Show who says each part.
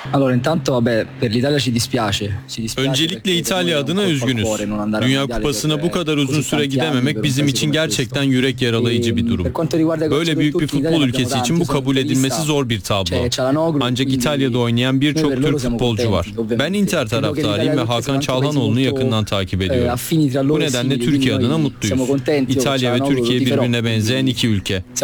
Speaker 1: Allora intanto vabbè per l'Italia ci dispiace.
Speaker 2: Öncelikle İtalya adına üzgünüz. Dünya Kupası'na bu kadar uzun süre gidememek bizim için gerçekten yürek yaralayıcı bir durum. Böyle büyük bir futbol ülkesi için bu kabul edilmesi zor bir tablo. Ancak İtalya'da oynayan birçok Türk futbolcu var. Ben Inter taraftarıyım ve Hakan Çalhanoğlu'nu yakından takip ediyorum. Bu nedenle Türkiye adına mutluyuz. İtalya ve Türkiye birbirine benzeyen iki ülke.